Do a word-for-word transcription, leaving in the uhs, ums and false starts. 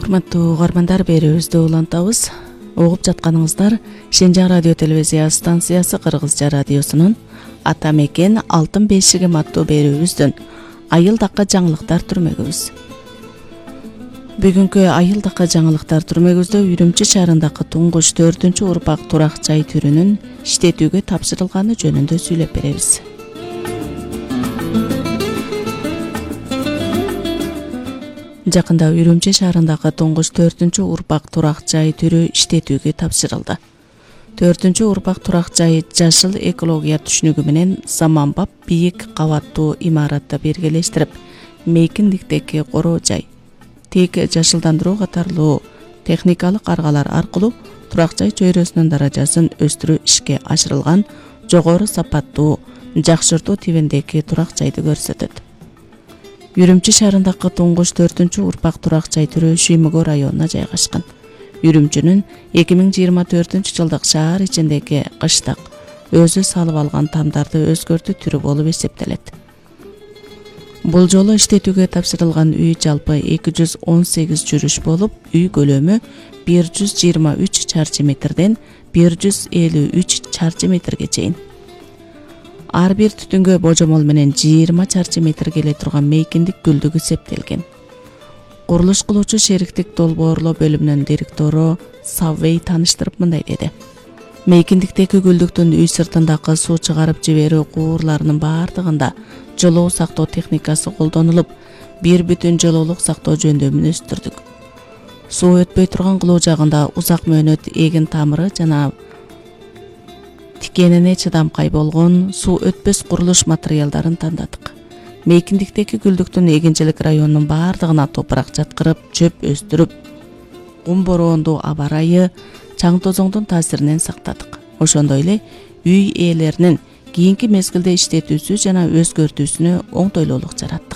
Урматтуу угармандар, берүүбүздү улантабыз. Угуп жатканыңыздар Шенжаң радио телевизия станциясы Кыргызча радиосунун Ата мекен алтын бешигим аттуу берүүбүздөн айылдакка жаңылыктар түрмөгүбүз. Бүгүнкү айылдакка жаңылыктар түрмөгүбүздө Үрүмчү шаарындагы туңгуч төртүнчү урпак турак жай түрүнүн иштетүүгө тапшырылганы жөнүндө сүйлөп беребиз. Жакында Үрүмчү шаарындагы туңгуч төртүнчү урпак турак жай түрү иштетүүгө тапшырылды. төртүнчү урпак турак жай жашыл экология түшүнүгү менен заманбап бийик кабаттуу имаратты биргелештирип, мейкиндиктеги короо жай, тек жашылдандыруу катарлуу техникалык аргалар аркылуу турак жай чөйрөсүнүн даражасын өстүрүү ишке ашырылган жогору сапаттуу, жакшыртуу тибиндеги турак жайды көрсөтөт. Үрүмчү шаарындагы туңгуч төртүнчү урпак турак жай түрү Шүймөгө районуна жайгашкан. Үрүмчүнүн эки миң жыйырма төртүнчү жылдык шаар ичиндеги кыштык өзү салып алган тамдарды өзгөртүү түрү болуп эсептелет. Бул жолу иштетүүгө тапшырылган үй жалпы эки жүз он сегиз жүрүш болуп, үй көлөмү бир жүз жыйырма үч чарчы метрден бир жүз элүү үч чарчы метрге чейин. Ар бир түтүнгө божомол менен жыйырма чарчы метр келе турган мейкиндик гүлдүк эсептелген. Курулуш кылуучу шериктик долбоорлоо бөлүмүнүн директору Саввей тааныштырып мындай деди. Мейкиндиктеги гүлдүктүн үй сыртындагы суу чыгарып жиберүү куурларынын баардыгында жылуу сактоо техникасы колдонулуп, бир бүтүн жылуулук сактоо жөндөмүн өстүрдүк. Суу өтпөй турган кылуу жагында узак мөөнөт эгин тамыры жана тикенине чыдамкай болгон суу өтпөс курулуш материалдарын тандадык. Мейкиндиктеги гүлдүктүн эгинчилик районунун баардыгына топурак жаткырып, чөп өстүрүп, кум бороондуу аба ырайы, чаң тозоңдун таасиринен сактадык. Ошондой эле үй ээлеринин кийинки мезгилде иштетүүсү жана өзгөртүүсүнө оңтойлуулук жараттык.